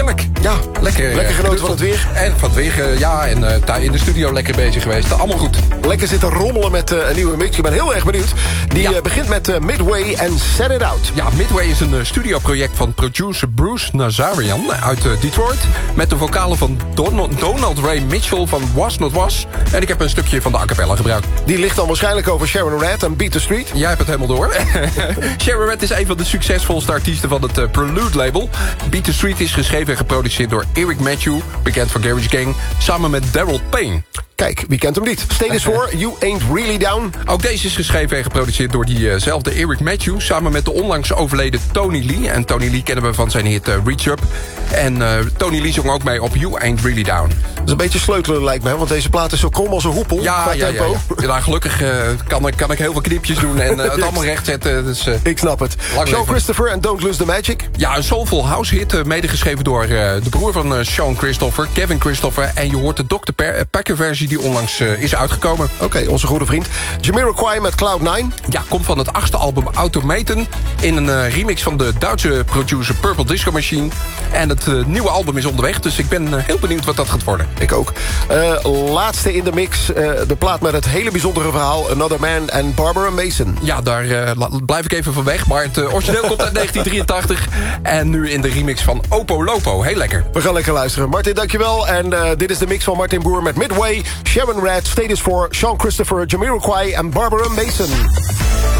heerlijk. Ja, lekker genoten van het weer. En van het weer, ja. En daar in de studio lekker bezig geweest. Allemaal goed. Lekker zitten rommelen met een nieuwe mix. Ik ben heel erg benieuwd. Die begint met Midway en Set It Out. Ja, Midway is een studioproject van producer Bruce Nazarian uit Detroit. Met de vocalen van Donald Ray Mitchell van Was Not Was. En ik heb een stukje van de a cappella gebruikt. Die ligt dan waarschijnlijk over Sharon Redd en Beat the Street. Jij hebt het helemaal door. Sharon Redd is een van de succesvolste artiesten van het Prelude-label. Beat the Street is geschreven en geproduceerd door Eric Matthew, bekend van Garage Gang, samen met Daryl Payne. Kijk, wie kent hem niet? Status 4, You Ain't Really Down. Ook deze is geschreven en geproduceerd door diezelfde Eric Matthew, samen met de onlangs overleden Tony Lee. En Tony Lee kennen we van zijn hit Reach Up. En Tony Lee zong ook mee op You Ain't Really Down. Dat is een beetje sleutelen, lijkt me, want deze plaat is zo krom als een hoepel. Ja. Nou, gelukkig kan ik heel veel knipjes doen en het allemaal rechtzetten. Dus, ik snap het. Sean Christopher en Don't Lose the Magic. Ja, een soulful house hit, medegeschreven door de broer van Sean Christopher, Kevin Christopher. En je hoort de Dr. Packer versie die onlangs is uitgekomen. Oké, onze goede vriend. Jamiroquai met Cloud9. Ja, komt van het 8e album Automaten. In een remix van de Duitse producer Purple Disco Machine. En het nieuwe album is onderweg, dus ik ben heel benieuwd wat dat gaat worden. Ik ook. Laatste in de mix, de plaat met het hele bijzondere verhaal Another Man en Barbara Mason. Ja, daar blijf ik even van weg. Maar het origineel komt uit 1983. En nu in de remix van Opo Lopo. Heel lekker. We gaan lekker luisteren. Martin, dankjewel. En dit is de mix van Martin Boer met Midway, Sharon Redd, Status 4, Sean Christopher, Jamiroquai en Barbara Mason.